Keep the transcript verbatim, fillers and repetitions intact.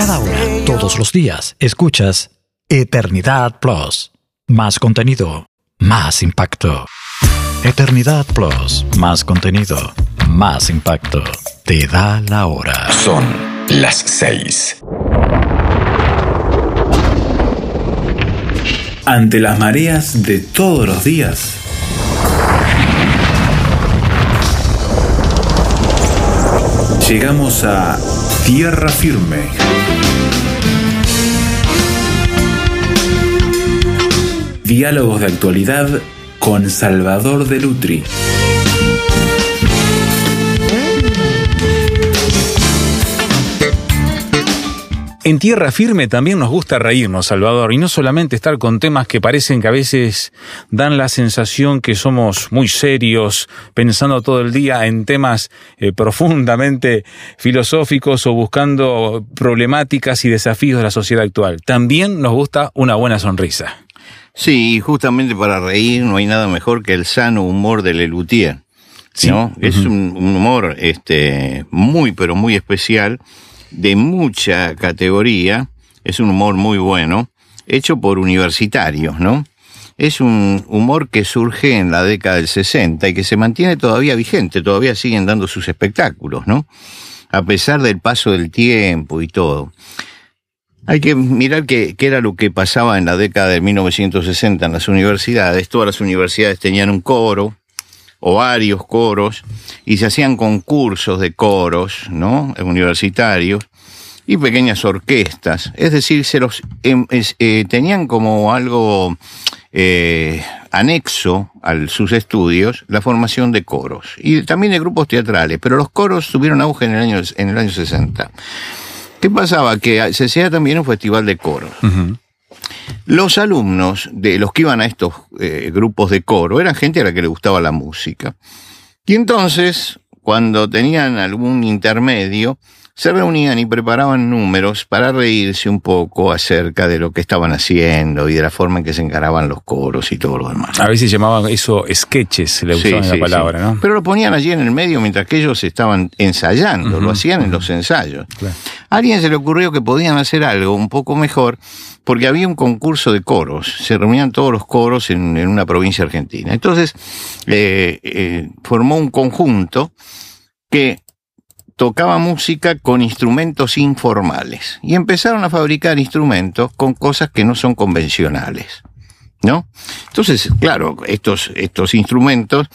Cada hora, todos los días, escuchas Eternidad Plus. Más contenido, más impacto. Eternidad Plus, más contenido, más impacto. Te da la hora. Son las seis. Ante las mareas de todos los días, llegamos a Tierra Firme. Diálogos de actualidad con Salvador de Lutri. En Tierra Firme también nos gusta reírnos, Salvador, y no solamente estar con temas que parecen que a veces dan la sensación que somos muy serios, pensando todo el día en temas eh, profundamente filosóficos o buscando problemáticas y desafíos de la sociedad actual. También nos gusta una buena sonrisa. Sí, justamente para reír no hay nada mejor que el sano humor de Lelutier, Sí. ¿no? Uh-huh. Es un, un humor este muy, pero muy especial, de mucha categoría, es un humor muy bueno, hecho por universitarios, ¿no? Es un humor que surge en la década del sesenta y que se mantiene todavía vigente, todavía siguen dando sus espectáculos, ¿no? A pesar del paso del tiempo y todo. Hay que mirar qué, qué era lo que pasaba en la década de mil novecientos sesenta en las universidades. Todas las universidades tenían un coro, o varios coros, y se hacían concursos de coros, ¿no?, universitarios, y pequeñas orquestas. Es decir, se los eh, eh, tenían como algo eh, anexo a sus estudios la formación de coros, y también de grupos teatrales, pero los coros tuvieron auge en el año, en el año sesenta. ¿Qué pasaba? Que se hacía también un festival de coros. Uh-huh. Los alumnos de los que iban a estos eh, grupos de coro eran gente a la que le gustaba la música. Y entonces, cuando tenían algún intermedio, se reunían y preparaban números para reírse un poco acerca de lo que estaban haciendo y de la forma en que se encaraban los coros y todo lo demás. A veces llamaban eso sketches, le usaban sí, la sí, palabra, sí. ¿no? Pero lo ponían allí en el medio mientras que ellos estaban ensayando, uh-huh, lo hacían uh-huh. en los ensayos. Claro. A alguien se le ocurrió que podían hacer algo un poco mejor, porque había un concurso de coros, se reunían todos los coros en, en una provincia argentina. Entonces, eh, eh, formó un conjunto que tocaba música con instrumentos informales, y empezaron a fabricar instrumentos con cosas que no son convencionales, ¿no? Entonces, claro, estos, estos instrumentos